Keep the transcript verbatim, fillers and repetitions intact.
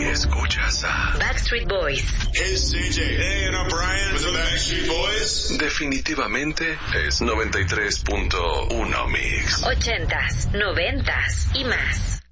Escuchas a Backstreet Boys. Hey, C J. Hey, and I'm Brian with the Backstreet Boys. Definitivamente es noventa y tres punto uno Mix. Ochentas, noventas y más.